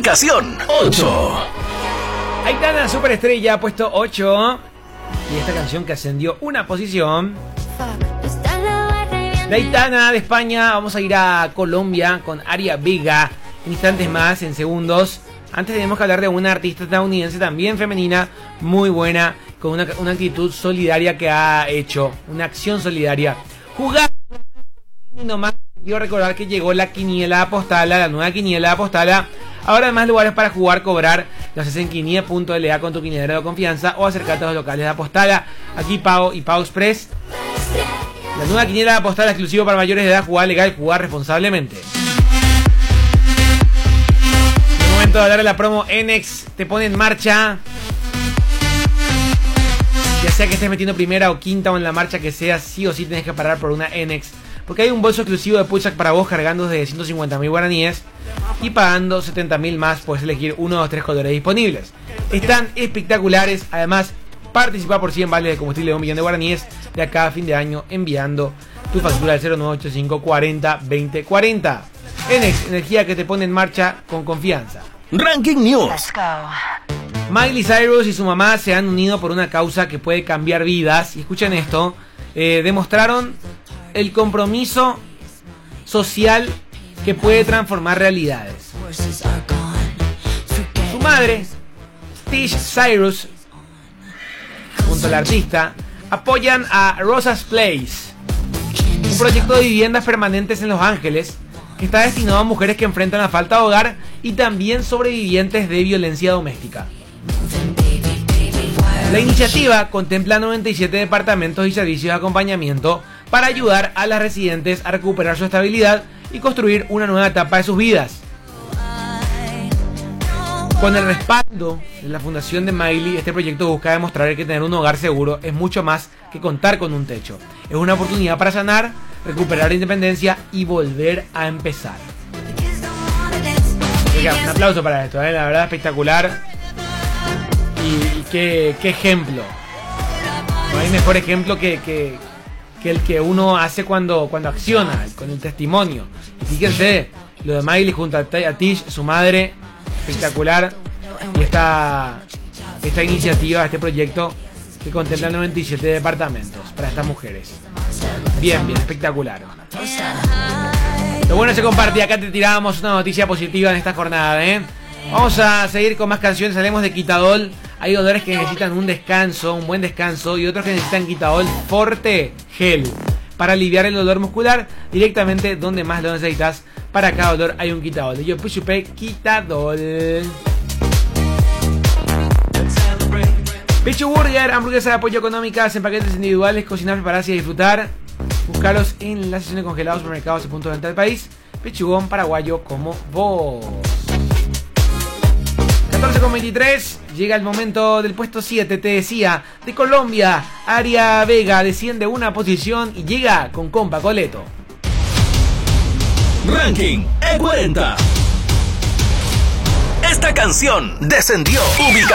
ubicación 8. Aitana, superestrella, puesto 8. Y esta canción que ascendió una posición. De Aitana, de España, vamos a ir a Colombia con Aria Vega. En instantes más, en segundos. Antes tenemos que hablar de una artista estadounidense también femenina, muy buena, con una actitud solidaria que ha hecho, una acción solidaria. Jugar. Y nomás quiero recordar que llegó la quiniela Apostala, la nueva quiniela Apostala. Ahora hay más lugares para jugar, cobrar. Lo haces en quiniela.la con tu quinielero de confianza o acercate a los locales de Apostala. Aquí Pago y Pago Express. La nueva quiniela Apostala exclusivo para mayores de edad, jugar legal, jugar responsablemente. Es momento de hablar de la promo Enex. Te pone en marcha. Ya sea que estés metiendo primera o quinta o en la marcha que sea, sí o sí tienes que parar por una Enex. Porque hay un bolso exclusivo de Pulsac para vos cargando desde 150.000 guaraníes. Y pagando 70.000 más puedes elegir uno de los 3 colores disponibles. Están espectaculares. Además, participa por 100 vales de combustible de 1 millón de guaraníes de acá a fin de año enviando tu factura al 0985 40 20 40. Enex, energía que te pone en marcha con confianza. Ranking News. Miley Cyrus y su mamá se han unido por una causa que puede cambiar vidas. Y escuchen esto, demostraron el compromiso social que puede transformar realidades. Su madre, Tish Cyrus, junto al artista, apoyan a Rosas Place, un proyecto de viviendas permanentes en Los Ángeles que está destinado a mujeres que enfrentan la falta de hogar y también sobrevivientes de violencia doméstica. La iniciativa contempla 97 departamentos y servicios de acompañamiento para ayudar a las residentes a recuperar su estabilidad y construir una nueva etapa de sus vidas. Con el respaldo de la fundación de Miley, este proyecto busca demostrar que tener un hogar seguro es mucho más que contar con un techo. Es una oportunidad para sanar, recuperar la independencia y volver a empezar. Oiga, un aplauso para esto, la verdad espectacular. Y qué ejemplo. No hay mejor ejemplo que el que uno hace cuando acciona, con el testimonio. Y fíjense, lo de Miley junto a Tish, su madre, espectacular. Y esta iniciativa, este proyecto que contempla 97 departamentos para estas mujeres. Bien, espectacular. Lo bueno se comparte. Acá te tirábamos una noticia positiva en esta jornada, Vamos a seguir con más canciones. Hablemos de Quitadol. Hay dolores que necesitan un descanso, un buen descanso, y otros que necesitan Quitadol Forte Gel para aliviar el dolor muscular directamente donde más lo necesitas. Para cada dolor hay un Quitadol. De Yo Push You Pay Quitadol. Pichu Burger, hamburguesa de apoyo económicas en paquetes individuales, cocinar, prepararse y disfrutar. Buscaros en las secciones congelados, supermercados y puntos de venta del país. Pichugón paraguayo como vos. 14,23, llega el momento del puesto 7, te decía, de Colombia. Aria Vega desciende una posición y llega con Compa Coleto. Ranking E40. Esta canción descendió.